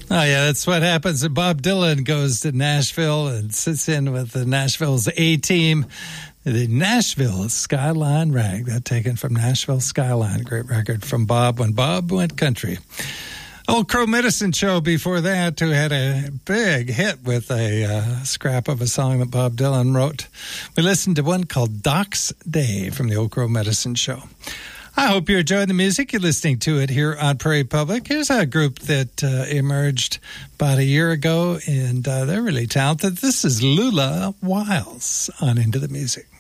Oh, yeah, that's what happens when Bob Dylan goes to Nashville and sits in with the Nashville's A-Team. The Nashville Skyline Rag, that taken from Nashville Skyline. Great record from Bob when Bob went country. Old Crow Medicine Show before that, who had a big hit with a scrap of a song that Bob Dylan wrote. We listened to one called Doc's Day from the Old Crow Medicine Show. I hope you're enjoying the music. You're listening to it here on Prairie Public. Here's a group that emerged about a year ago, and they're really talented. This is Lula Wiles on Into the Music.